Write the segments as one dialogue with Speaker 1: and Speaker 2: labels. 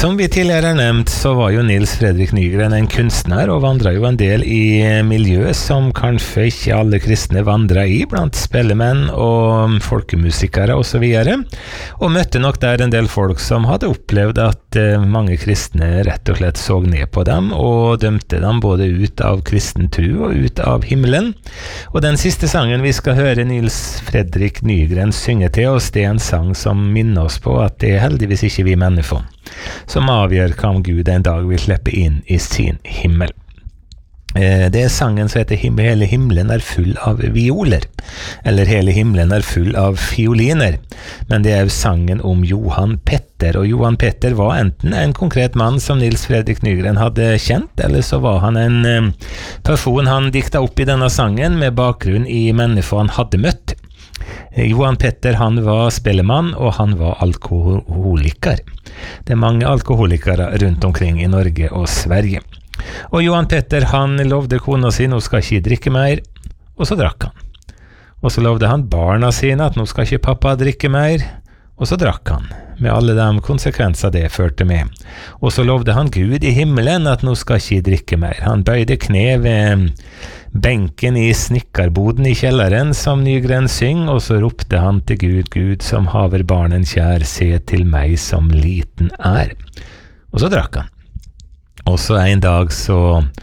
Speaker 1: Som vi tidligere har nevnt, så var jo Nils Fredrik Nygren en kunstner og vandret jo en del i miljø som kanskje ikke alle kristne vandret i, blant spellemenn og folkemusikere og så videre, og møtte nok der en del folk som hadde opplevd at mange kristne rett og slett så ned på dem og dømte dem både ut av kristen tro og ut av himmelen. Og den siste sangen vi skal høre Nils Fredrik Nygren synge til oss, det er en sang som minner oss på at det er heldigvis ikke vi mennesker som avgjør hva om Gud en dag vil slippe inn i sin himmel. Det er sangen som heter Hele himmelen er full av violer, eller Hele himmelen er full av fioliner, men det er jo sangen om Johan Petter, og Johan Petter var enten en konkret mann som Nils Fredrik Nygren hadde kjent, eller så var han en person han dikta opp i denne sangen med bakgrunn i mennesker han hadde møtt. Johan Petter, han var spellemann, og han var alkoholiker. Det er mange alkoholikere rundt omkring i Norge og Sverige. Og Johan Petter, han lovde kona si, nå skal ikke drikke mer, og så drakk han. Og så lovde han barna sine at nå skal ikke pappa drikke mer, og så drakk han, med alle de konsekvenser det førte med. Og så lovde han Gud i himmelen at nå skal ikke drikke mer. Han bøyde kne ved benken i snikkarboden i kjelleren, som Nygren syng, og så ropte han til Gud, Gud som haver barnen kjær, se til meg som liten er. Og så drakk han. Og så en dag så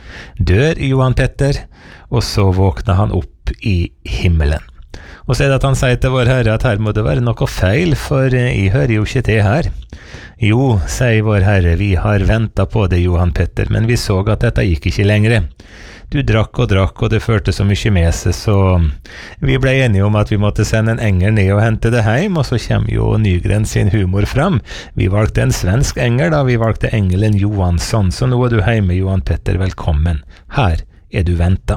Speaker 1: dør Johan Petter, og så våkner han opp i himmelen. Og så er det at han sier til vår Herre at her må det være noe feil, for jeg hører jo ikke til her. Jo, sier vår Herre, vi har ventet på det, Johan Petter, men vi så at dette gikk ikke lengre. Du drakk, og det førte så mye med seg, så vi ble enige om at vi måtte sende en engel ned og hente det hjem, og så kommer jo Nygren sin humor fram. Vi valgte en svensk engel da, vi valgte engelen Johansson, så nå er du hjemme, Johan Petter, velkommen. Her er du ventet.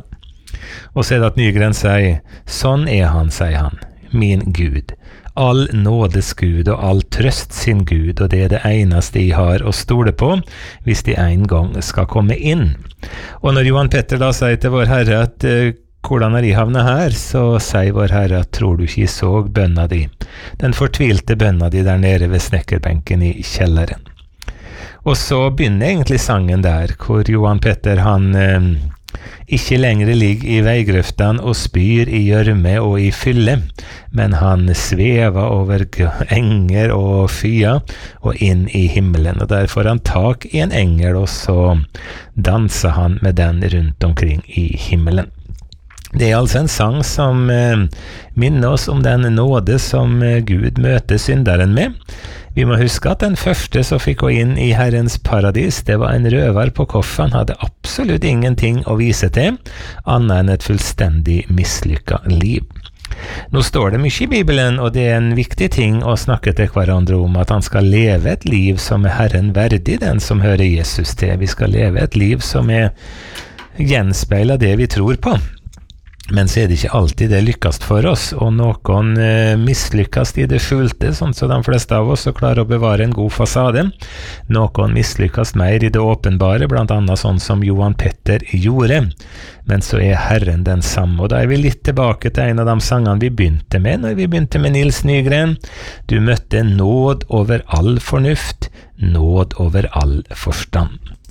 Speaker 1: Og så er det at Nygren sier, sånn er han, sier han, min Gud. All nådes Gud og all trøst sin Gud, og det er det eneste jeg har å stole på hvis de en gang skal komme inn. Og når Johan Petter da sier til vår Herre at hvordan er jeg havnet her, så sier vår Herre at tror du ikke jeg så bønna di, den fortvilte bønna di der nede ved snekkerbenken i kjelleren. Og så begynner egentlig sangen der, hvor Johan Petter han ikke lenger ligger i veigrøftene og spyr i gjørme og i fylle, men han svever over enger og fyer og inn i himmelen, og der får han tak i en engel, og så danser han med den rundt omkring i himmelen. Det er altså en sang som minner oss om den nåde som Gud møter synderen med. Vi må huske at den første som fikk gå inn i Herrens paradis, det var en røver på koffen. Han hadde absolutt ingenting å vise til, annet enn et fullstendig mislykket liv. Nå står det mye i Bibelen, og det er en viktig ting å snakke til hverandre om, at han skal leve et liv som er Herren verdig, den som hører Jesus til. Vi skal leve et liv som er gjenspeilet det vi tror på. Men så er det ikke alltid det lykkes for oss, og noen mislykkes i det skjulte, sånn som de fleste av oss, og klarer å bevare en god fasade. Noen mislykkes mer i det åpenbare, blant annet sånn som Johan Petter gjorde. Men så er Herren den samme, og da er vi litt tilbake til en av de sangene vi begynte med, når vi begynte med Nils Nygren. Du møtte nåd over all fornuft, nåd over all forstand.